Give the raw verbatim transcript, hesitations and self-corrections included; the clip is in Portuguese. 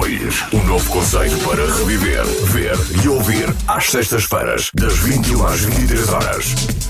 Metrópolis. Um novo conceito para reviver, ver e ouvir às sextas-feiras, das vinte e uma às vinte e três horas.